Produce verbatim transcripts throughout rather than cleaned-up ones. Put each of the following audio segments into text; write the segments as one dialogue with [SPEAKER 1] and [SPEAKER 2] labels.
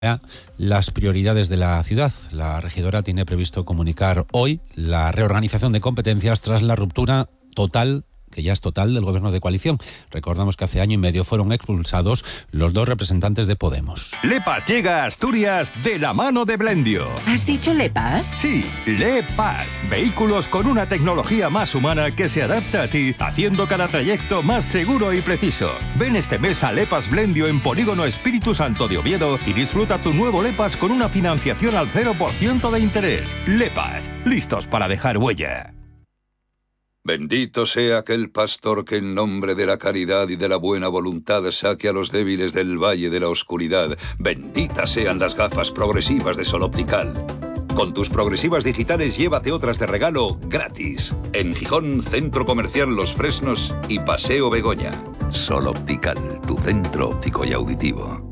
[SPEAKER 1] las prioridades de la ciudad. La regidora tiene previsto comunicar hoy la reorganización de competencias tras la ruptura total, que ya es total, del gobierno de coalición. Recordamos que hace año y medio fueron expulsados los dos representantes de Podemos.
[SPEAKER 2] Lepas llega a Asturias de la mano de Blendio.
[SPEAKER 3] ¿Has dicho Lepas?
[SPEAKER 2] Sí, Lepas. Vehículos con una tecnología más humana que se adapta a ti, haciendo cada trayecto más seguro y preciso. Ven este mes a Lepas Blendio en Polígono Espíritu Santo de Oviedo y disfruta tu nuevo Lepas con una financiación al cero por ciento de interés. Lepas, listos para dejar huella.
[SPEAKER 4] Bendito sea aquel pastor que en nombre de la caridad y de la buena voluntad saque a los débiles del valle de la oscuridad. Benditas sean las gafas progresivas de Sol Optical. Con tus progresivas digitales llévate otras de regalo gratis. En Gijón, Centro Comercial Los Fresnos y Paseo Begoña. Sol Optical, tu centro óptico y auditivo.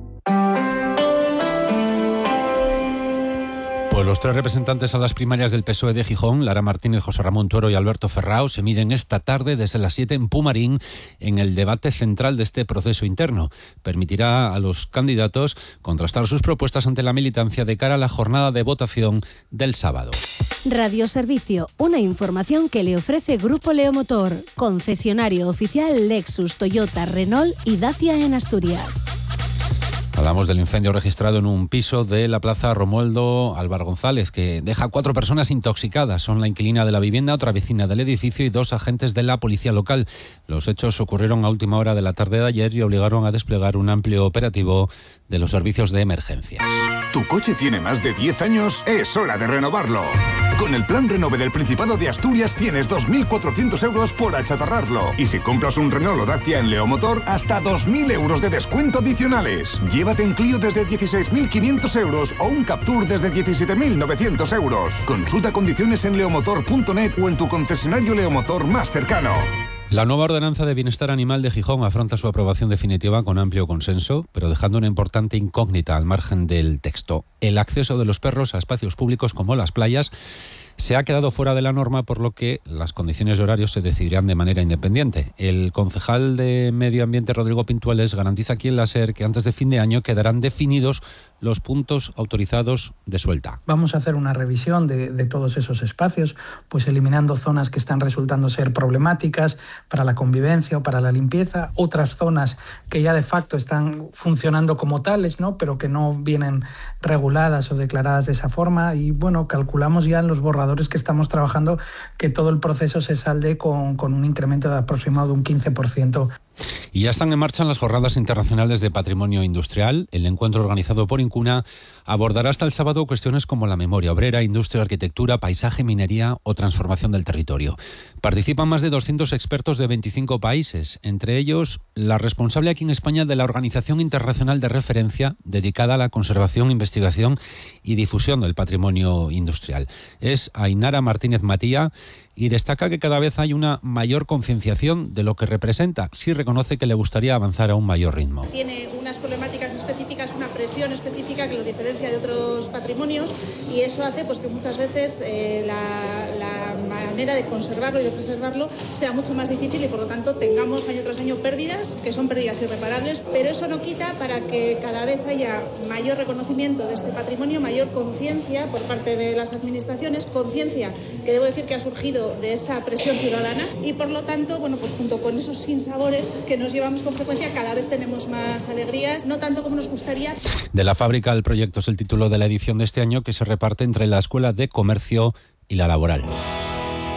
[SPEAKER 1] Pues los tres representantes a las primarias del P S O E de Gijón, Lara Martínez, José Ramón Tuero y Alberto Ferrao, se miden esta tarde desde las siete en Pumarín en el debate central de este proceso interno. Permitirá a los candidatos contrastar sus propuestas ante la militancia de cara a la jornada de votación del sábado.
[SPEAKER 5] Radio Servicio, una información que le ofrece Grupo Leomotor, concesionario oficial Lexus, Toyota, Renault y Dacia en Asturias.
[SPEAKER 1] Hablamos del incendio registrado en un piso de la Plaza Romualdo Álvaro González, que deja a cuatro personas intoxicadas. Son la inquilina de la vivienda, otra vecina del edificio y dos agentes de la policía local. Los hechos ocurrieron a última hora de la tarde de ayer y obligaron a desplegar un amplio operativo de los servicios de emergencias.
[SPEAKER 6] ¿Tu coche tiene más de diez años? Es hora de renovarlo. Con el Plan Renove del Principado de Asturias tienes dos mil cuatrocientos euros por achatarrarlo. Y si compras un Renault o Dacia en Leomotor, hasta dos mil euros de descuento adicionales. Llévate un Clio desde dieciséis mil quinientos euros o un Captur desde diecisiete mil novecientos euros. Consulta condiciones en leomotor punto net o en tu concesionario Leomotor más cercano.
[SPEAKER 1] La nueva ordenanza de bienestar animal de Gijón afronta su aprobación definitiva con amplio consenso, pero dejando una importante incógnita al margen del texto. El acceso de los perros a espacios públicos como las playas se ha quedado fuera de la norma, por lo que las condiciones de horario se decidirán de manera independiente. El concejal de Medio Ambiente, Rodrigo Pintuales, garantiza aquí en la SER que antes de fin de año quedarán definidos los puntos autorizados de suelta.
[SPEAKER 7] Vamos a hacer una revisión de, de todos esos espacios, pues eliminando zonas que están resultando ser problemáticas para la convivencia o para la limpieza, otras zonas que ya de facto están funcionando como tales, ¿no?, pero que no vienen reguladas o declaradas de esa forma. Y bueno, calculamos ya en los borradores que estamos trabajando que todo el proceso se salde con, con un incremento de aproximado de un quince por ciento.
[SPEAKER 1] Y ya están en marcha las Jornadas Internacionales de Patrimonio Industrial. El encuentro organizado por Incuna abordará hasta el sábado cuestiones como la memoria obrera, industria, arquitectura, paisaje, minería o transformación del territorio. Participan más de doscientos expertos de veinticinco países, entre ellos la responsable aquí en España de la Organización Internacional de Referencia dedicada a la conservación, investigación y difusión del patrimonio industrial. Es Ainara Martínez Matía y destaca que cada vez hay una mayor concienciación de lo que representa. Sí reconoce que le gustaría avanzar a un mayor ritmo.
[SPEAKER 8] Tiene unas problemáticas específicas, una presión específica que lo diferencia de otros patrimonios, y eso hace pues que muchas veces eh, la, la manera de conservarlo y de preservarlo sea mucho más difícil y por lo tanto tengamos año tras año pérdidas, que son pérdidas irreparables, pero eso no quita para que cada vez haya mayor reconocimiento de este patrimonio, mayor conciencia por parte de las administraciones, conciencia que debo decir que ha surgido de esa presión ciudadana y por lo tanto, bueno, pues junto con esos sinsabores que nos llevamos con frecuencia, cada vez tenemos más alegrías, no tanto como nos gustaría.
[SPEAKER 1] De la fábrica al proyecto es el título de la edición de este año, que se reparte entre la Escuela de Comercio y la Laboral.